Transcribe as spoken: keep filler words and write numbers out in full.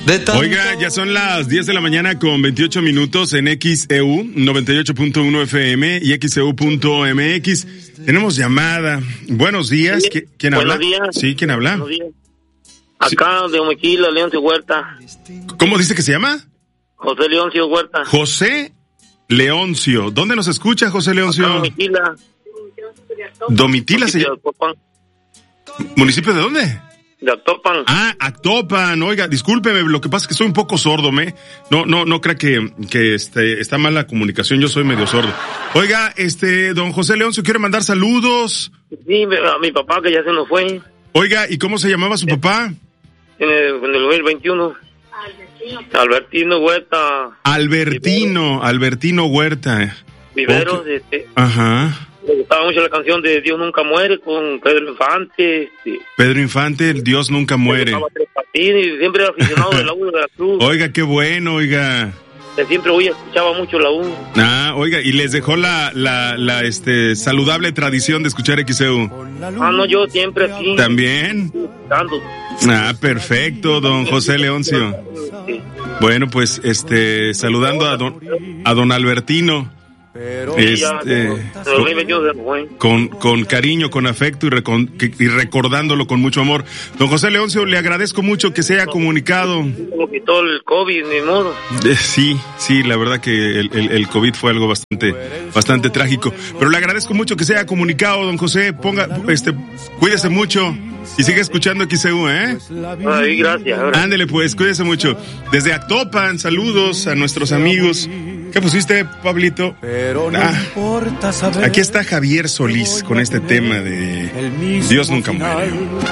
Oiga, ya son las diez de la mañana con veintiocho minutos en X E U noventa y ocho punto uno F M y X E U punto M X. Tenemos llamada. Buenos días. Sí, ¿Quién buenos habla? Días. Sí, ¿quién habla? Buenos días. Acá de Omequila, Leoncio Huerta. ¿Cómo dice que se llama? José Leoncio Huerta. José Leoncio. ¿Dónde nos escucha, José Leoncio? Acá de Omequila. Domitila se llama. ¿Municipio de dónde? De Actopan. Ah, Actopan. Oiga, discúlpeme, lo que pasa es que soy un poco sordo, ¿me? No, no, no crea que, que este, está mal la comunicación, yo soy medio sordo. Oiga, este, don José Leoncio, ¿quiere mandar saludos? Sí, a mi papá que ya se nos fue. Oiga, ¿y cómo se llamaba su papá? En el, en el dos mil veintiuno. Albertino Huerta. Albertino, Viveros. Albertino Huerta. Viveros, Okay. este. Ajá. Me gustaba mucho la canción de Dios Nunca Muere con Pedro Infante. Este. Pedro Infante, el Dios nunca muere. Tres Patines, y siempre era aficionado de la U de Veracruz. Oiga, qué bueno, oiga. Siempre hoy escuchaba mucho la U. Ah, oiga, y les dejó la, la, la, este, saludable tradición de escuchar X E U. Ah, no, yo siempre aquí. ¿También? Escuchando. Ah, perfecto, don José Leoncio. Sí. Bueno, pues, este, saludando a don, a don Albertino. Este, con, con cariño, con afecto y, recon, y recordándolo con mucho amor. Don José Leoncio, le agradezco mucho que se haya comunicado. Como que todo el COVID, ni modo. Eh, sí, sí, la verdad que el, el, el COVID fue algo bastante, bastante trágico. Pero le agradezco mucho que se haya comunicado, don José. Ponga, este, cuídese mucho y siga escuchando X E U, ¿eh? Ay, gracias. Ándele pues, cuídese mucho. Desde Actopan, saludos a nuestros amigos. ¿Qué pusiste, Pablito? Ah, aquí está Javier Solís con este tema de Dios nunca muere.